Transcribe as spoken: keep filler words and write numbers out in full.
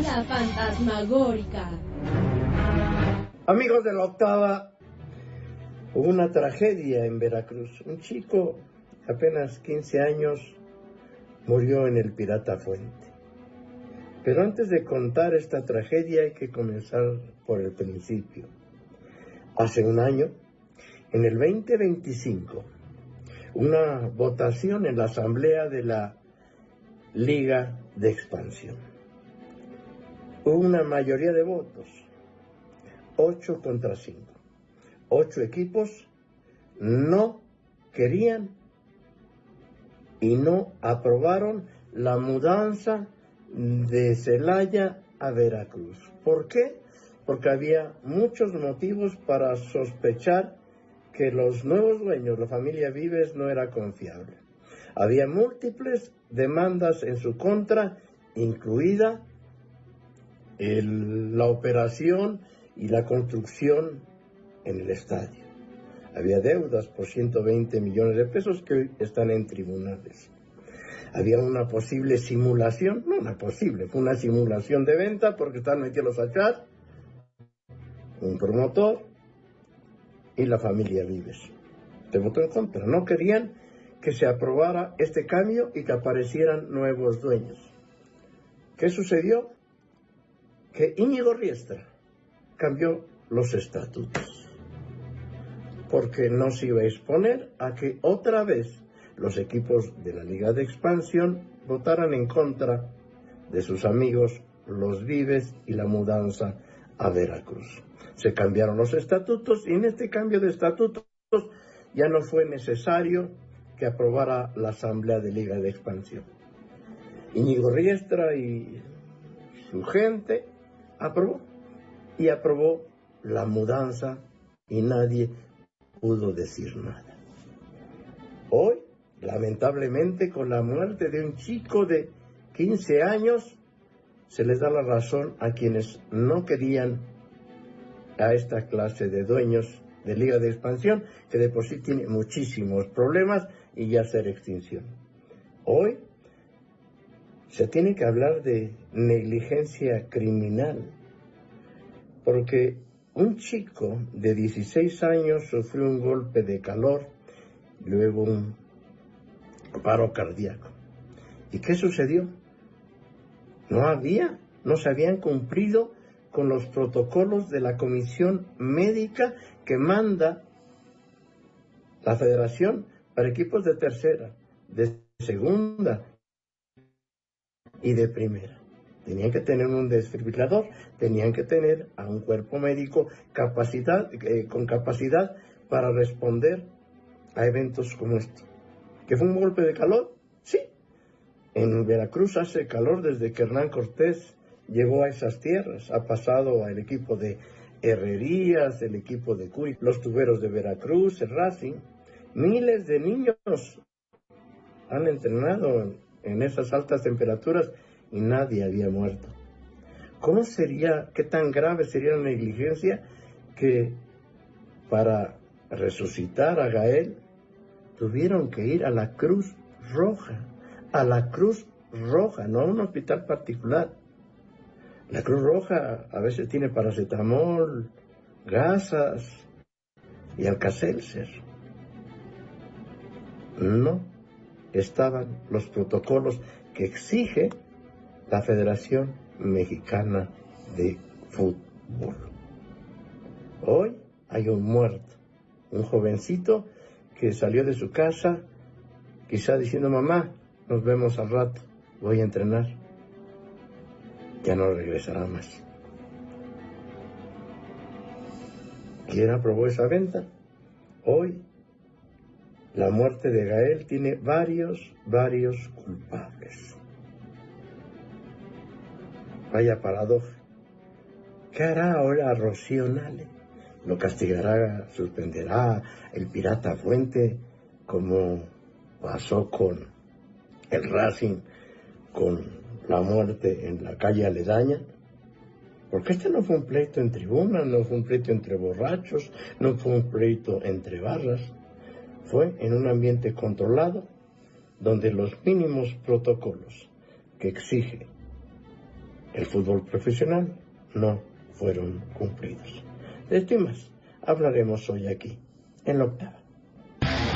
La fantasmagórica. Amigos de la octava, hubo una tragedia en Veracruz. Un chico de apenas quince años murió en el Pirata Fuente. Pero antes de contar esta tragedia hay que comenzar por el principio. Hace un año, en el veinte veinticinco, una votación en la asamblea de la Liga de Expansión. Hubo una mayoría de votos, ocho contra cinco. Ocho equipos no querían y no aprobaron la mudanza de Celaya a Veracruz. ¿Por qué? Porque había muchos motivos para sospechar que los nuevos dueños, la familia Vives, no era confiable. Había múltiples demandas en su contra, incluida el, la operación y la construcción en el estadio. Había deudas por ciento veinte millones de pesos que hoy están en tribunales. Había una posible simulación, no una posible, fue una simulación de venta porque están metidos a chat, un promotor y la familia Vives. Se votó en contra, no querían que se aprobara este cambio y que aparecieran nuevos dueños. ¿Qué sucedió? Que Íñigo Riestra cambió los estatutos, porque no se iba a exponer a que otra vez los equipos de la Liga de Expansión votaran en contra de sus amigos los Vives y la mudanza a Veracruz. Se cambiaron los estatutos y en este cambio de estatutos ya no fue necesario que aprobara la Asamblea de Liga de Expansión. Íñigo Riestra y su gente aprobó y aprobó la mudanza y nadie pudo decir nada. Hoy, lamentablemente, con la muerte de un chico de quince años, se les da la razón a quienes no querían a esta clase de dueños de Liga de Expansión, que de por sí tiene muchísimos problemas y ya ser extinción. Hoy se tiene que hablar de negligencia criminal, porque un chico de dieciséis años sufrió un golpe de calor, luego un paro cardíaco. ¿Y qué sucedió? No había, no se habían cumplido con los protocolos de la comisión médica que manda la federación para equipos de tercera, de segunda y de primera. Tenían que tener un desfibrilador, tenían que tener a un cuerpo médico capacidad, eh, con capacidad para responder a eventos como este. ¿Que fue un golpe de calor? Sí. En Veracruz hace calor desde que Hernán Cortés llegó a esas tierras. Ha pasado al equipo de Herrerías, el equipo de Cuy, los Tuberos de Veracruz, el Racing. Miles de niños han entrenado en esas altas temperaturas y nadie había muerto. ¿Cómo sería, qué tan grave sería la negligencia que para resucitar a Gael tuvieron que ir a la Cruz Roja, a la Cruz Roja, no a un hospital particular? La Cruz Roja a veces tiene paracetamol, gasas y Alka-Seltzer. No estaban los protocolos que exige la Federación Mexicana de Fútbol. Hoy hay un muerto, un jovencito que salió de su casa, quizá diciendo: mamá, nos vemos al rato, voy a entrenar. Ya no regresará más. ¿Quién aprobó esa venta? Hoy, la muerte de Gael tiene varios, varios culpables. Vaya paradoja. ¿Qué hará ahora Rocío Nale? ¿Lo castigará, suspenderá el Pirata Fuente como pasó con el Racing, con la muerte en la calle aledaña? Porque este no fue un pleito en tribuna, no fue un pleito entre borrachos, no fue un pleito entre barras. Fue en un ambiente controlado, donde los mínimos protocolos que exige el fútbol profesional no fueron cumplidos. De temas hablaremos hoy aquí, en la octava.